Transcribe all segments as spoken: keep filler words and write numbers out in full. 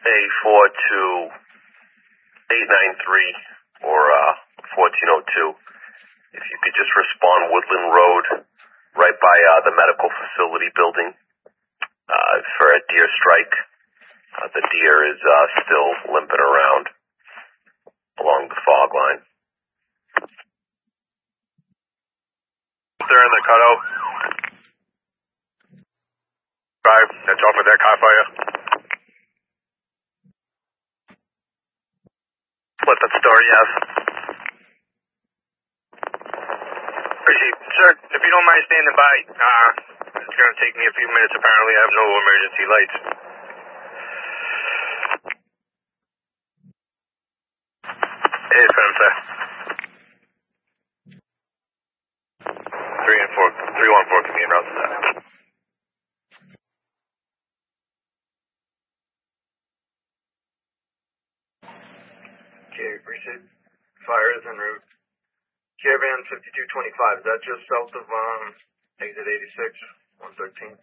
A four two eight nine three or uh, fourteen oh two. If you could just respond Woodland Road, right by uh, the medical facility building, uh, for a deer strike. Uh, the deer is uh, still limping around along the fog line. They're in the cutout. Drive, that's off of that car fire. Split that story, yes. Appreciate it. Sir, if you don't mind standing by, uh, it's going to take me a few minutes. Apparently, I have no emergency lights. Hey, firm, sir. Three and four, three one four, give me a route to that. Okay, appreciate it. Fire is en route. Caravan fifty-two twenty-five, is that just south of um exit eighty-six, one thirteen?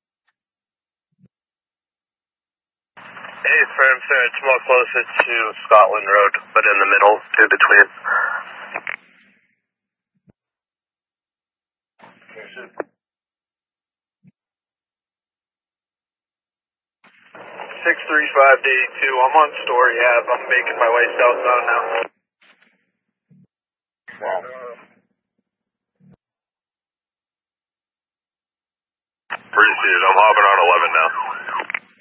Hey, firm, sir. It's more closer to Scotland Road, but in the middle, in between. six three five to eighty-two, I'm on Story Ave, I'm making my way southbound now. Wow. Appreciate it. I'm hopping on eleven now.